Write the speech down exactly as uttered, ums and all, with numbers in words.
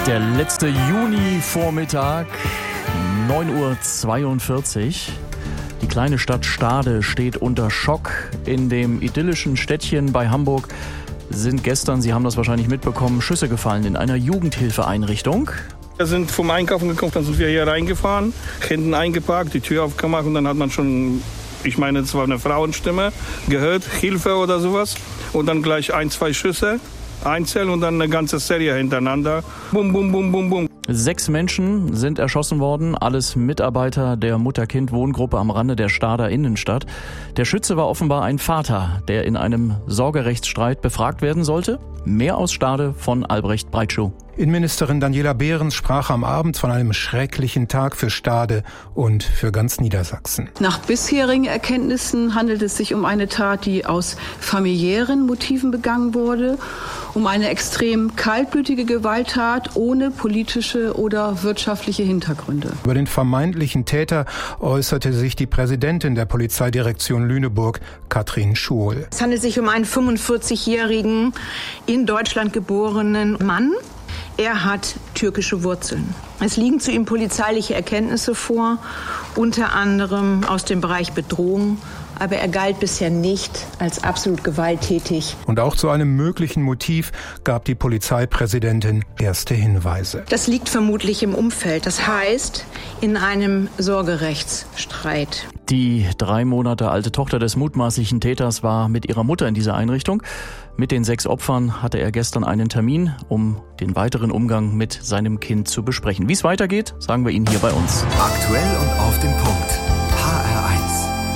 Der letzte Juni-Vormittag, neun Uhr zweiundvierzig. Die kleine Stadt Stade steht unter Schock. In dem idyllischen Städtchen bei Hamburg sind gestern, Sie haben das wahrscheinlich mitbekommen, Schüsse gefallen in einer Jugendhilfeeinrichtung. Wir sind vom Einkaufen gekommen, dann sind wir hier reingefahren, hinten eingeparkt, die Tür aufgemacht und dann hat man schon, ich meine, es war eine Frauenstimme, gehört, Hilfe oder sowas. Und dann gleich ein, zwei Schüsse, einzeln und dann eine ganze Serie hintereinander. Bum, bum, bum, bum, bum. Sechs Menschen sind erschossen worden, alles Mitarbeiter der Mutter-Kind-Wohngruppe am Rande der Stader Innenstadt. Der Schütze war offenbar ein Vater, der in einem Sorgerechtsstreit befragt werden sollte. Mehr aus Stade von Albrecht Breitschuh. Innenministerin Daniela Behrens sprach am Abend von einem schrecklichen Tag für Stade und für ganz Niedersachsen. Nach bisherigen Erkenntnissen handelt es sich um eine Tat, die aus familiären Motiven begangen wurde, um eine extrem kaltblütige Gewalttat ohne politische oder wirtschaftliche Hintergründe. Über den vermeintlichen Täter äußerte sich die Präsidentin der Polizeidirektion Lüneburg, Katrin Schuhl. Es handelt sich um einen fünfundvierzigjährigen, in Deutschland geborenen Mann. Er hat türkische Wurzeln. Es liegen zu ihm polizeiliche Erkenntnisse vor, unter anderem aus dem Bereich Bedrohung. Aber er galt bisher nicht als absolut gewalttätig. Und auch zu einem möglichen Motiv gab die Polizeipräsidentin erste Hinweise. Das liegt vermutlich im Umfeld, das heißt in einem Sorgerechtsstreit. Die drei Monate alte Tochter des mutmaßlichen Täters war mit ihrer Mutter in dieser Einrichtung. Mit den sechs Opfern hatte er gestern einen Termin, um den weiteren Umgang mit seinem Kind zu besprechen. Wie es weitergeht, sagen wir Ihnen hier bei uns. Aktuell und auf den Punkt.